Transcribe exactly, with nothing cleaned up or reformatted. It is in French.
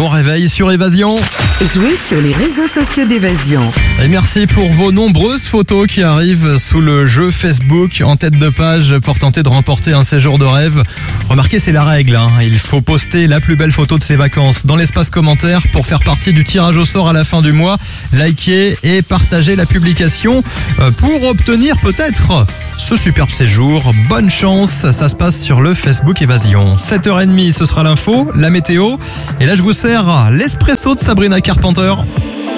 bon réveil sur Évasion. Jouez sur les réseaux sociaux d'Évasion. Et merci pour vos nombreuses photos qui arrivent sous le jeu Facebook en tête de page pour tenter de remporter un séjour de rêve. Remarquez, c'est la règle, hein. Il faut poster la plus belle photo de ses vacances dans l'espace commentaire pour faire partie du tirage au sort à la fin du mois. Likez et partagez la publication pour obtenir peut-être ce superbe séjour. Bonne chance, ça se passe sur le Facebook Évasion. sept heures trente, ce sera l'info, la météo. Et là, je vous sers l'espresso de Sabrina Carpenter.